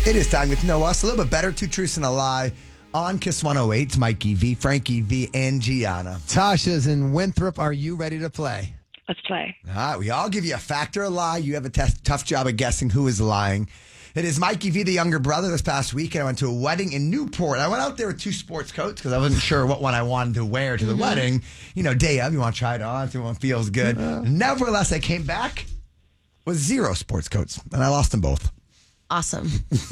It is time to know us a little bit better. Two truths and a lie on Kiss 108. It's Mikey V, Frankie V, and Gianna. Tasha's in Winthrop. Are you ready to play? Let's play. All right, we all give you a fact or a lie. You have a tough job of guessing who is lying. It is Mikey V, the younger brother. This past weekend, I went to a wedding in Newport. I went out there with two sports coats because I wasn't sure what one I wanted to wear to the wedding. You know, day of, you want to try it on, see one feels good. Nevertheless, I came back with 0 sports coats, and I lost them both. Awesome.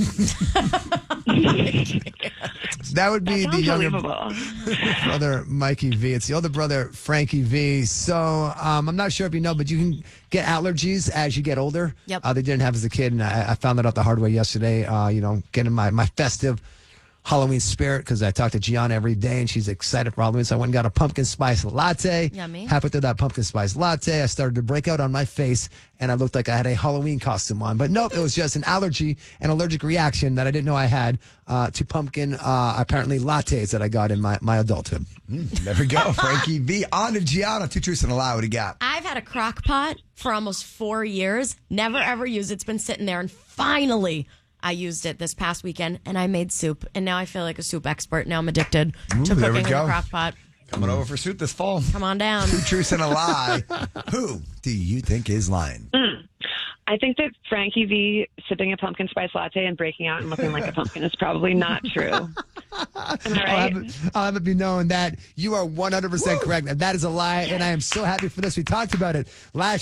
That would be the younger Unbelievable. brother, Mikey V. It's the older brother, Frankie V. So I'm not sure if you know, but you can get allergies as you get older. Yep. They didn't have as a kid, and I found that out the hard way yesterday. Getting my festive Halloween spirit because I talk to Gianna every day and she's excited for Halloween. So I went and got a pumpkin spice latte. Yummy. Halfway through that pumpkin spice latte, I started to break out on my face and I looked like I had a Halloween costume on. But nope, it was just an allergy and allergic reaction that I didn't know I had to pumpkin, apparently lattes that I got in my adulthood. There we go. Frankie V. On to Gianna. Two truths and a lie. What do you got? I've had a crock pot for almost 4 years. Never, ever used it. It's been sitting there. And finally, I used it this past weekend, and I made soup. And now I feel like a soup expert. Now I'm addicted to there we cooking in go. a crock pot. Coming over for soup this fall. Come on down. Two truths and a lie. Who do you think is lying? I think that Frankie V sipping a pumpkin spice latte and breaking out and looking like a pumpkin is probably not true. Am I right? I'll have it be known that you are 100% correct. And that is a lie. And I am so happy for this. We talked about it last